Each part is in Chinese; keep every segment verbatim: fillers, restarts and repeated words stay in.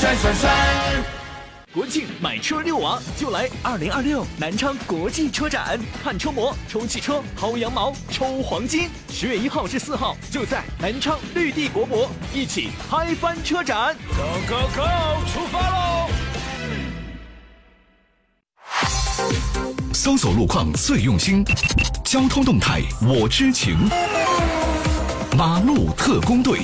闪闪闪。 国庆买车遛娃就来二零二六南昌国际车展，看车模、抽汽车、薅羊毛、抽黄金。十月一号至四号，就在南昌绿地国博，一起嗨翻车展。 Go go go， 出发喽！ 搜索路况最用心，交通动态我知情。马路特工队。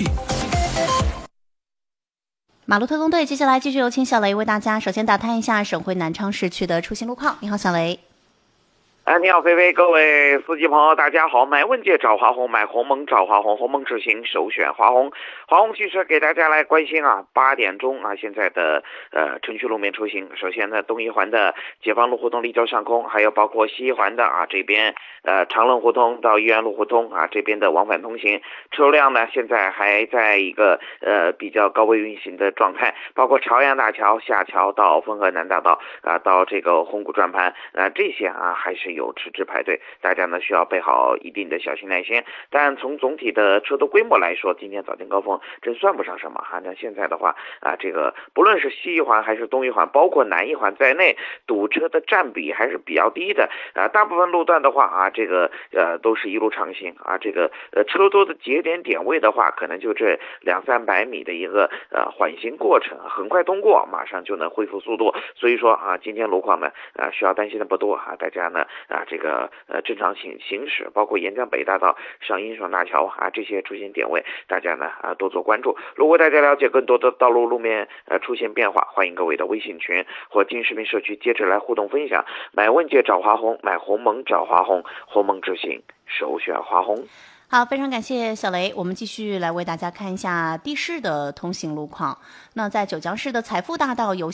马路特工队，接下来继续有请小雷为大家首先打探一下省会南昌市区的出行路况。你好，小雷。 哎，你好，菲菲，各位司机朋友，大家好！买问界找华宏，买鸿蒙找华宏，鸿蒙之行首选华宏。华宏汽车给大家来关心啊，八点钟啊，现在的呃城区路面出行。首先呢，东一环的解放路胡同立交上空，还有包括西一环的啊这边呃长乐胡同到豫园路胡同啊这边的往返通行，车流量呢现在还在一个呃比较高位运行的状态，包括朝阳大桥下桥到汾河南大道啊到这个红谷转盘啊这些啊还是有迟迟排队，大家呢需要备好一定的小心耐心。但从总体的车头规模来说，今天早间高峰真算不上什么哈。那现在的话啊，这个不论是西一环还是东一环，包括南一环在内，堵车的占比还是比较低的啊。大部分路段的话啊，这个呃都是一路畅行啊。这个呃车多的节点点位的话，可能就这两三百米的一个呃缓行过程，很快通过，马上就能恢复速度。所以说啊，今天路况呢啊需要担心的不多啊，大家呢。啊，这个呃正常行行驶，包括沿江北大道上英爽大桥啊这些出行点位，大家呢啊多做关注。如果大家了解更多的道路路面呃出现变化，欢迎各位的微信群或金视频社区接着来互动分享。买问界找华宏，买鸿蒙找华宏，鸿蒙之行首选华宏。 好，非常感谢小雷。我们继续来为大家看一下地市的通行路况。那在九江市的财富大道有